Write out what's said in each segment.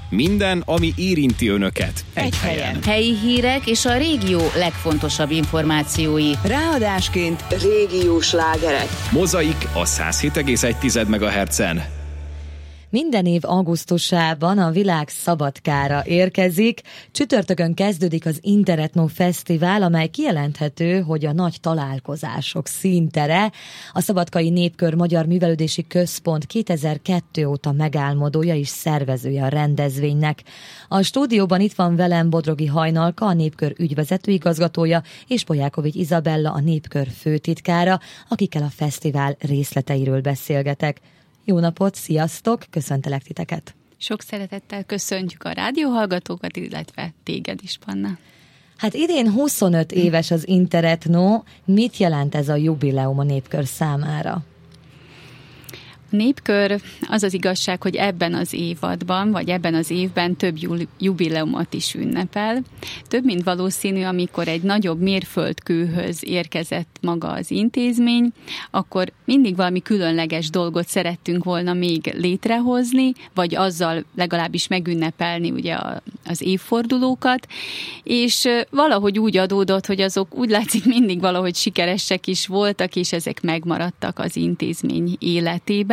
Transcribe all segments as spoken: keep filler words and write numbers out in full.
Minden, ami érinti önöket. Egy, egy helyen. helyen. Helyi hírek és a régió legfontosabb információi. Ráadásként régiós slágerek. Mozaik a száz hét egész egy megahertzen. Minden év augusztusában a világ Szabadkára érkezik. Csütörtökön kezdődik az Interetno Fesztivál, amely kijelenthető, hogy a nagy találkozások színtere. A Szabadkai Népkör Magyar Művelődési Központ kétezer-kettő óta megálmodója és szervezője a rendezvénynek. A stúdióban itt van velem Bodrogi Hajnalka, a Népkör ügyvezető igazgatója, és Polyákovics Izabella, a Népkör főtitkára, akikkel a fesztivál részleteiről beszélgetek. Jó napot, sziasztok, köszöntelek titeket! Sok szeretettel köszöntjük a rádióhallgatókat, illetve téged is, Panna. Hát idén huszonöt éves az Interetno. Mit jelent ez a jubileum a Népkör számára? A Népkör, az az igazság, hogy ebben az évadban, vagy ebben az évben több jubileumot is ünnepel. Több mint valószínű, amikor egy nagyobb mérföldkőhöz érkezett maga az intézmény, akkor mindig valami különleges dolgot szerettünk volna még létrehozni, vagy azzal legalábbis megünnepelni ugye az évfordulókat, és valahogy úgy adódott, hogy azok úgy látszik mindig valahogy sikeresek is voltak, és ezek megmaradtak az intézmény életében.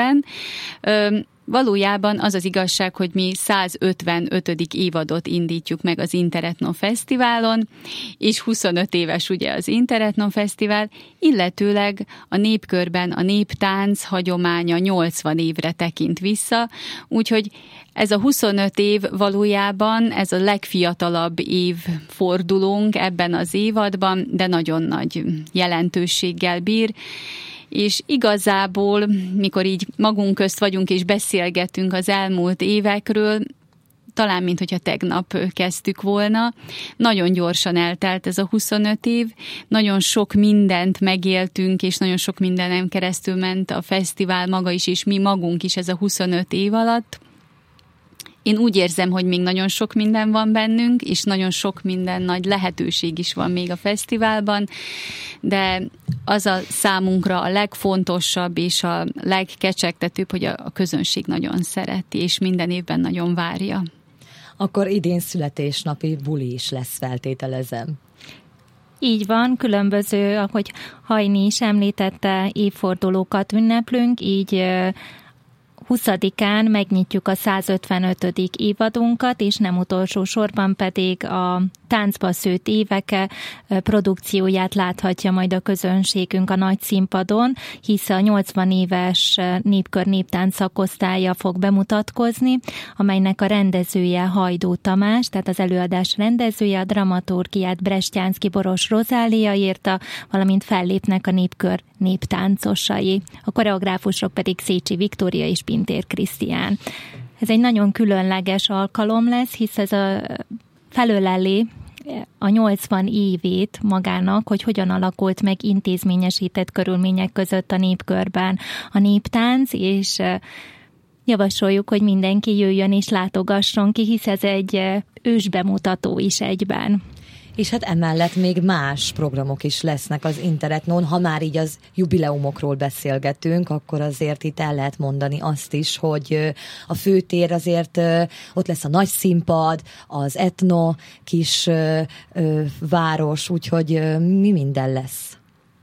Valójában az az igazság, hogy mi százötvenötödik évadot indítjuk meg az Interetno Fesztiválon, és huszonöt éves ugye az Interetno Fesztivál, illetőleg a népkörben a néptánc hagyománya nyolcvan évre tekint vissza, úgyhogy ez a huszonöt év valójában ez a legfiatalabb évfordulónk ebben az évadban, de nagyon nagy jelentőséggel bír. És igazából, mikor így magunk közt vagyunk és beszélgetünk az elmúlt évekről, talán minthogyha tegnap kezdtük volna, nagyon gyorsan eltelt ez a huszonöt év, nagyon sok mindent megéltünk, és nagyon sok mindenem keresztül ment a fesztivál maga is, és mi magunk is ez a huszonöt év alatt. Én úgy érzem, hogy még nagyon sok minden van bennünk, és nagyon sok minden nagy lehetőség is van még a fesztiválban, de az a számunkra a legfontosabb és a legkecsegtetőbb, hogy a közönség nagyon szereti, és minden évben nagyon várja. Akkor idén születésnapi buli is lesz, feltételezem. Így van, különböző, ahogy Hajni is említette, évfordulókat ünneplünk, így huszadikán megnyitjuk a százötvenötödik évadunkat, és nem utolsó sorban pedig a Táncba szőtt éveke produkcióját láthatja majd a közönségünk a nagy színpadon, hisz a nyolcvan éves Népkör néptánc szakosztálya fog bemutatkozni, amelynek a rendezője Hajdú Tamás, tehát az előadás rendezője, a dramaturgiát Brestjánszky Boros Rozália írta, valamint fellépnek a Népkör néptáncosai. A koreográfusok pedig Szécsi Viktória és Pintér Krisztián. Ez egy nagyon különleges alkalom lesz, hisz ez a felöleli a nyolcvan évét magának, hogy hogyan alakult meg intézményesített körülmények között a népkörben a néptánc, és javasoljuk, hogy mindenki jöjjön és látogasson ki, hisz ez egy ősbemutató is egyben. És hát emellett még más programok is lesznek az Interetnon. Ha már így az jubileumokról beszélgetünk, akkor azért itt el lehet mondani azt is, hogy a főtér azért ott lesz a nagy színpad, az etno kis város, úgyhogy mi minden lesz.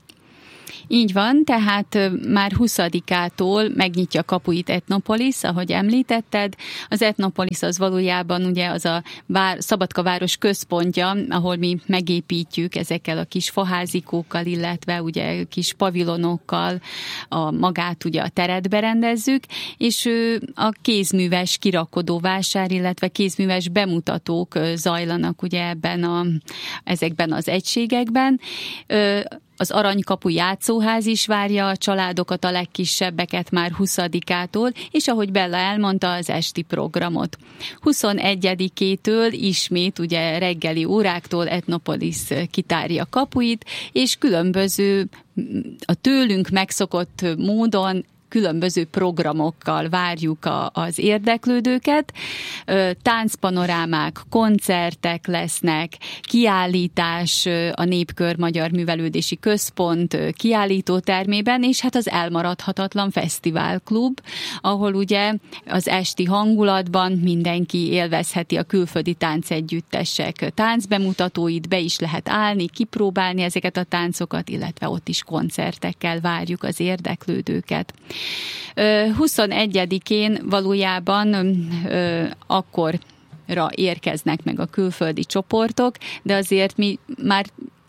Így van, tehát már huszadikától megnyitja a kapuit Etnopolis, ahogy említetted. Az Etnopolis az valójában ugye az a vár, Szabadka város központja, ahol mi megépítjük ezekkel a kis faházikókkal, illetve ugye kis pavilonokkal a magát ugye a teret berendezzük, és a kézműves kirakodóvásár, illetve kézműves bemutatók zajlanak ugye ebben a, ezekben az egységekben. Az Aranykapu játszóház is várja a családokat, a legkisebbeket már huszadikától, és ahogy Bella elmondta, az esti programot. huszonegyedikétől ismét ugye reggeli óráktól Etnopolis kitárja kapuit, és különböző a tőlünk megszokott módon különböző programokkal várjuk a, az érdeklődőket. Táncpanorámák, koncertek lesznek, kiállítás a Népkör Magyar Művelődési Központ kiállítótermében, és hát az elmaradhatatlan fesztiválklub, ahol ugye az esti hangulatban mindenki élvezheti a külföldi táncegyüttesek táncbemutatóit, be is lehet állni, kipróbálni ezeket a táncokat, illetve ott is koncertekkel várjuk az érdeklődőket. huszonegyedikén valójában akkorra érkeznek meg a külföldi csoportok, de azért mi már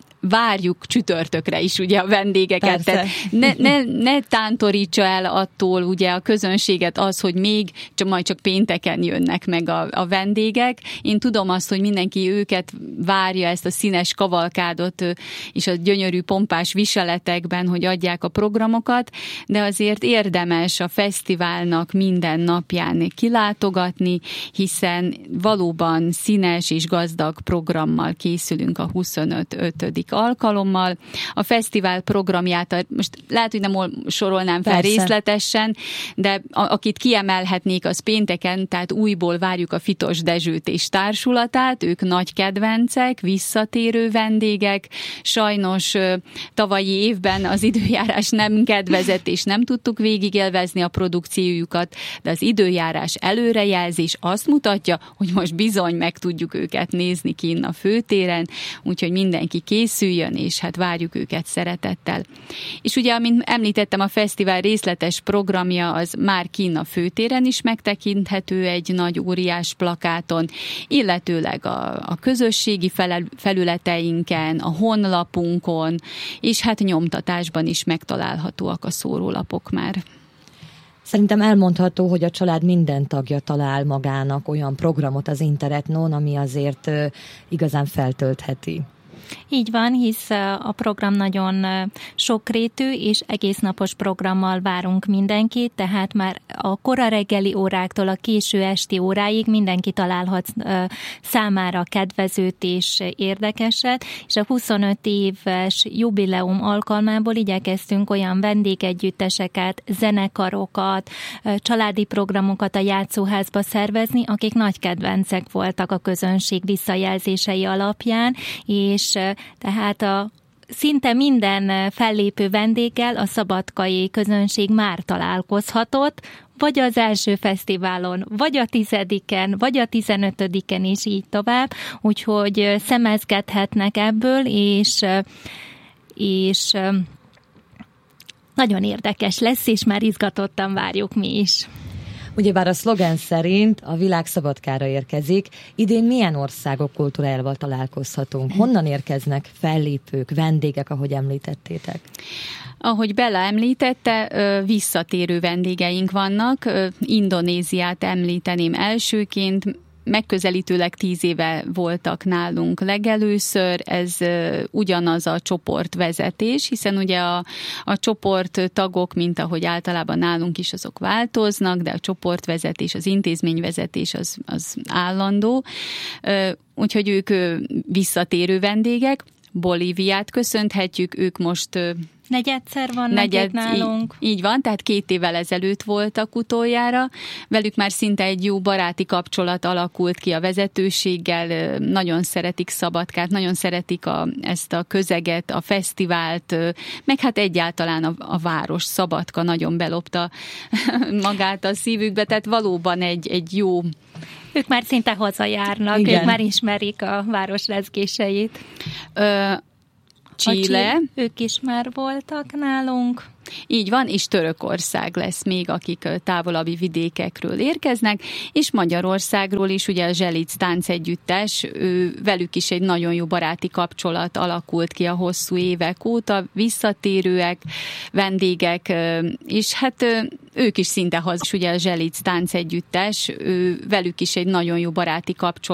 várjuk csütörtökre is ugye a vendégeket. Tehát ne, ne, ne tántorítsa el attól ugye a közönséget az, hogy még csak, majd csak pénteken jönnek meg a, a vendégek. Én tudom azt, hogy mindenki őket várja, ezt a színes kavalkádot és a gyönyörű pompás viseletekben, hogy adják a programokat, de azért érdemes a fesztiválnak minden napján kilátogatni, hiszen valóban színes és gazdag programmal készülünk a huszonötödik alkalommal. A fesztivál programját, most lehet, hogy nem sorolnám fel Persze. részletesen, de a, akit kiemelhetnék, az pénteken, tehát újból várjuk a Fitos Dezsőt és társulatát, ők nagy kedvencek, visszatérő vendégek. Sajnos tavalyi évben az időjárás nem kedvezett, és nem tudtuk végigélvezni a produkciójukat, de az időjárás előrejelzés azt mutatja, hogy most bizony meg tudjuk őket nézni kinn a főtéren, úgyhogy mindenki készüljön, és hát várjuk őket szeretettel. És ugye, amint említettem, a fesztivál részletes programja az már kinn a főtéren is megtekinthető egy nagy óriás plakáton, illetőleg a, a közösségi felel, felületeinken, a honlapunkon, és hát nyomtatásban is megtalálhatóak a szórólapok már. Szerintem elmondható, hogy a család minden tagja talál magának olyan programot az Interetnon, ami azért igazán feltöltheti. Így van, hisz a program nagyon sokrétű, és egésznapos programmal várunk mindenkit, tehát már a kora reggeli óráktól a késő esti óráig mindenki találhat számára kedvezőt és érdekeset, és a huszonöt éves jubileum alkalmából igyekeztünk olyan vendégegyütteseket, zenekarokat, családi programokat a játszóházba szervezni, akik nagy kedvencek voltak a közönség visszajelzései alapján, és tehát a szinte minden fellépő vendéggel a szabadkai közönség már találkozhatott, vagy az első fesztiválon, vagy a tizediken, vagy a tizenötödiken, és így tovább, úgyhogy szemezgethetnek ebből, és, és nagyon érdekes lesz, és már izgatottan várjuk mi is. Ugyebár a szlogen szerint a világ Szabadkára érkezik. Idén milyen országok kultúrájával találkozhatunk? Honnan érkeznek fellépők, vendégek, ahogy említettétek? Ahogy Bella említette, visszatérő vendégeink vannak. Indonéziát említeném elsőként, megközelítőleg tíz éve voltak nálunk legelőször, ez ugyanaz a csoportvezetés, hiszen ugye a, a csoporttagok, mint ahogy általában nálunk is, azok változnak, de a csoportvezetés, az intézményvezetés az, az állandó, úgyhogy ők visszatérő vendégek. Bolíviát köszönhetjük, ők most negyedszer vannak negyed, nálunk. Így, így van, tehát két évvel ezelőtt voltak utoljára. Velük már szinte egy jó baráti kapcsolat alakult ki a vezetőséggel, nagyon szeretik Szabadkát, nagyon szeretik a, ezt a közeget, a fesztivált, meg hát egyáltalán a, a város, Szabadka nagyon belopta magát a szívükbe, tehát valóban egy, egy jó... Ők már szinte hazajárnak, Igen. ők már ismerik a város rezgéseit. Ö, Chile. Ők is már voltak nálunk. Így van, és Törökország lesz még, akik távolabbi vidékekről érkeznek, és Magyarországról is, ugye a Zselic táncegyüttes, ő, velük is egy nagyon jó baráti kapcsolat alakult ki a hosszú évek óta, visszatérőek, vendégek, és hát ők is szinte haza, ugye a Zselic táncegyüttes, ő, velük is egy nagyon jó baráti kapcsolat